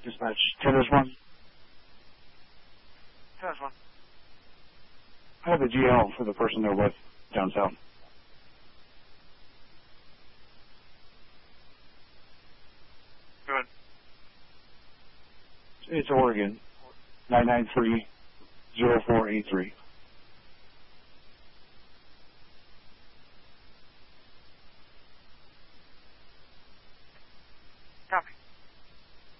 Dispatch, Tennis 1. Tennis 1. I have a GL for the person they're with down south. Good. It's Oregon, 993-0483.